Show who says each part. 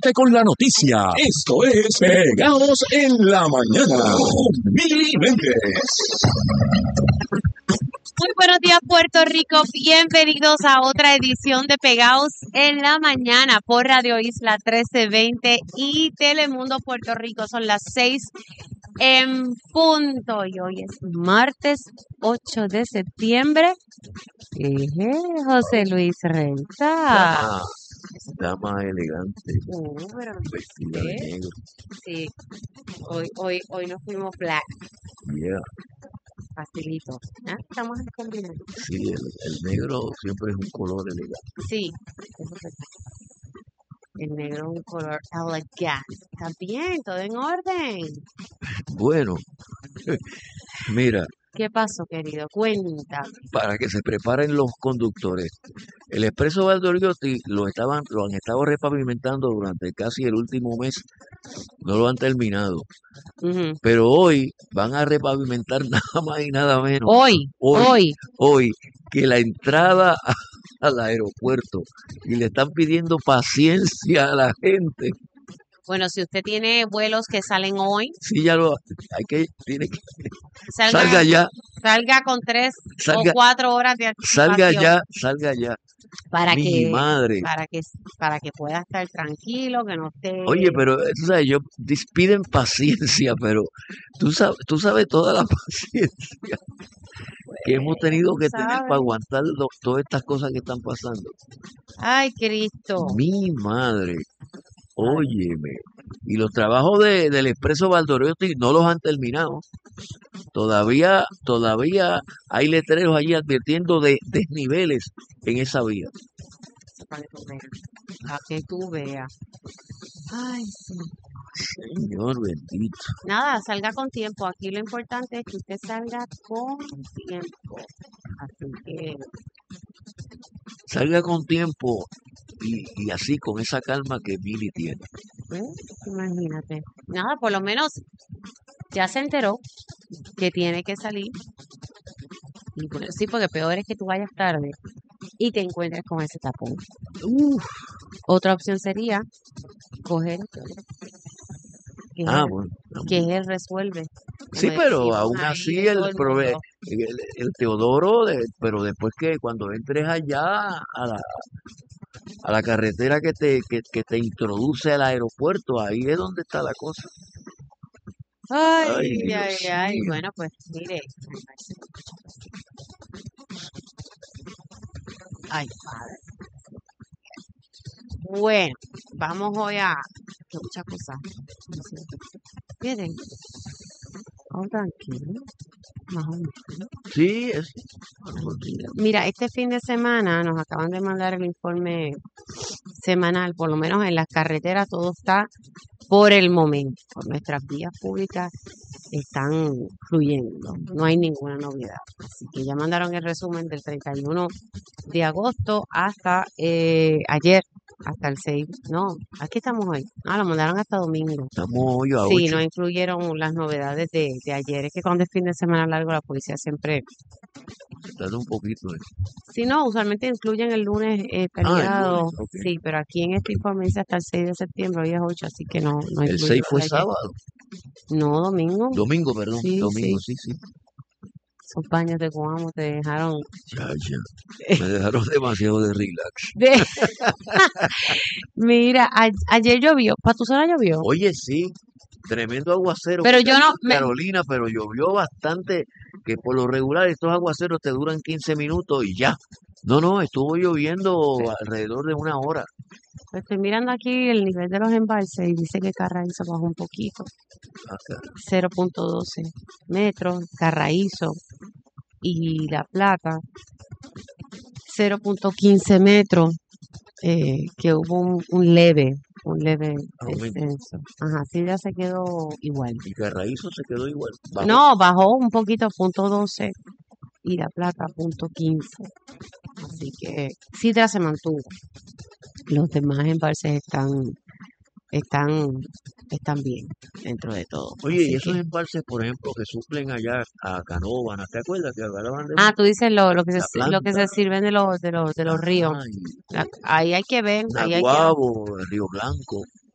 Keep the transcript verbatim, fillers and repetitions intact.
Speaker 1: Comunícate con la noticia. Esto es Pegados en la Mañana con Mili Méndez.
Speaker 2: Muy buenos días, Puerto Rico. Bienvenidos a otra edición de Pegados en la Mañana por Radio Isla trece veinte y Telemundo Puerto Rico. Son las seis en punto y hoy es martes ocho de septiembre. Eje, José Luis Renta.
Speaker 3: Dama, dama elegante,
Speaker 2: Uh, pero
Speaker 3: vestida de
Speaker 2: ¿eh?
Speaker 3: negro.
Speaker 2: Sí, hoy, hoy, hoy nos fuimos black,
Speaker 3: Yeah.
Speaker 2: facilito. ¿Ah? Estamos combinando.
Speaker 3: Sí, el, el negro siempre es un color elegante.
Speaker 2: Sí, eso es verdad. El negro es un color elegante. Está bien, todo en orden.
Speaker 3: Bueno, mira,
Speaker 2: ¿Qué pasó, querido? Cuenta.
Speaker 3: para que se preparen los conductores. El Expreso Valdoriotti lo estaban, lo han estado repavimentando durante casi el último mes. No lo han terminado.
Speaker 2: Ujú.
Speaker 3: Pero hoy van a repavimentar nada más y nada menos.
Speaker 2: Hoy,
Speaker 3: Hoy,
Speaker 2: hoy.
Speaker 3: hoy, que la entrada a- al aeropuerto. Y le están pidiendo paciencia a la gente.
Speaker 2: Bueno, si usted tiene vuelos que salen hoy,
Speaker 3: Sí, ya lo hay que, tiene que,
Speaker 2: salga,
Speaker 3: salga ya,
Speaker 2: salga con tres
Speaker 3: salga,
Speaker 2: o cuatro horas de
Speaker 3: salga
Speaker 2: anticipación
Speaker 3: ya, salga ya.
Speaker 2: para
Speaker 3: Mi
Speaker 2: que,
Speaker 3: madre.
Speaker 2: para que, para que pueda estar tranquilo, que no esté.
Speaker 3: Oye, pero eh, tú sabes, yo dis- piden paciencia, pero tú sabes, tú sabes toda la paciencia que hemos
Speaker 2: Pues,
Speaker 3: tenido que
Speaker 2: tú
Speaker 3: tener para
Speaker 2: sabes.
Speaker 3: aguantar lo- todas estas cosas que están pasando.
Speaker 2: Ay, Cristo.
Speaker 3: Mi madre, óyeme. Y los trabajos de, del Expreso Valdoriotti no los han terminado. Todavía, todavía hay letreros allí advirtiendo de desniveles en esa vía.
Speaker 2: Para que tú veas. Para que tú veas. Ay, sí.
Speaker 3: Señor bendito.
Speaker 2: Nada, salga con tiempo. Aquí lo importante es que usted salga con tiempo. Así que,
Speaker 3: Salga con tiempo y, y así con esa calma que Billy tiene.
Speaker 2: ¿eh? Imagínate. Nada, por lo menos ya se enteró que tiene que salir. Y bueno, sí, porque peor es que tú vayas tarde y te encuentres con ese tapón.
Speaker 3: Uf.
Speaker 2: Otra opción sería coger que
Speaker 3: Ah,
Speaker 2: él,
Speaker 3: bueno.
Speaker 2: que él resuelve.
Speaker 3: Sí,
Speaker 2: Como
Speaker 3: pero
Speaker 2: decimos
Speaker 3: aún
Speaker 2: ahí
Speaker 3: así
Speaker 2: en
Speaker 3: el,
Speaker 2: todo el
Speaker 3: prove-
Speaker 2: mundo.
Speaker 3: el, el Teodoro, de- pero después que cuando entres allá a la, a la carretera que te, que, que te introduce al aeropuerto, ahí es donde está la cosa. Ay,
Speaker 2: Ay,
Speaker 3: Dios
Speaker 2: ay, ay.
Speaker 3: mío.
Speaker 2: Bueno, pues mire. Ay, padre. Bueno, vamos hoy a que muchas cosas. Miren, oh, tranquilo, más o menos.
Speaker 3: Sí, es.
Speaker 2: Tranquilo. Mira, este fin de semana nos acaban de mandar el informe semanal, por lo menos en las carreteras todo está por el momento. Por nuestras vías públicas están fluyendo, no hay ninguna novedad. Así que ya mandaron el resumen del treinta y uno de agosto hasta eh, ayer, hasta el seis. No, aquí estamos hoy. Ah, lo mandaron hasta domingo.
Speaker 3: Estamos hoy a
Speaker 2: Sí,
Speaker 3: ocho.
Speaker 2: no incluyeron las novedades de, de ayer. Es que cuando es fin de semana largo, la policía siempre.
Speaker 3: Tarda un poquito. eh.
Speaker 2: Si no, usualmente incluyen el lunes eh,
Speaker 3: Ah, el
Speaker 2: feriado.
Speaker 3: lunes, ok.
Speaker 2: Sí, pero aquí en este informe dice hasta el seis de septiembre, hoy es ocho, así que no, no
Speaker 3: El
Speaker 2: incluye
Speaker 3: seis
Speaker 2: lo
Speaker 3: fue
Speaker 2: de ayer.
Speaker 3: sábado.
Speaker 2: No, domingo.
Speaker 3: Domingo, perdón.
Speaker 2: Sí, sí.
Speaker 3: Domingo, sí, sí.
Speaker 2: Esos baños de Guamo te dejaron.
Speaker 3: Chacha, me dejaron demasiado de relax.
Speaker 2: de- Mira, a- ayer llovió. ¿Para tu zona llovió?
Speaker 3: Oye, sí, tremendo aguacero.
Speaker 2: Pero
Speaker 3: que
Speaker 2: yo
Speaker 3: cayó
Speaker 2: no.
Speaker 3: en
Speaker 2: Me,
Speaker 3: Carolina, pero llovió bastante, que por lo regular estos aguaceros te duran quince minutos y ya. No, no, estuvo lloviendo alrededor de una hora.
Speaker 2: estoy mirando aquí el nivel de los embalses y dice que Carraízo bajó un poquito.
Speaker 3: Acá.
Speaker 2: cero punto doce metros. Carraízo y La Plata, cero punto quince metros. Eh, que hubo un, un leve, un leve
Speaker 3: Aumento.
Speaker 2: descenso. Ajá, sí, ya se quedó igual.
Speaker 3: Y Carraízo se quedó igual. Bajó.
Speaker 2: No, bajó un poquito, punto doce, y La Plata, punto quince. Así que Sidra se mantuvo. Los demás embalses están, están, están bien dentro de todo.
Speaker 3: Oye,
Speaker 2: Así
Speaker 3: y esos
Speaker 2: que-
Speaker 3: embalses, por ejemplo, que suplen allá a Canóvana, ¿te acuerdas que hablaban de
Speaker 2: ah, tú dices lo, lo que se,
Speaker 3: La
Speaker 2: lo que se
Speaker 3: Planta.
Speaker 2: sirven de los, de los, de los ríos.
Speaker 3: Ay,
Speaker 2: La- ahí hay que ver, ahí hay que ver.
Speaker 3: Naguabo, Río Blanco?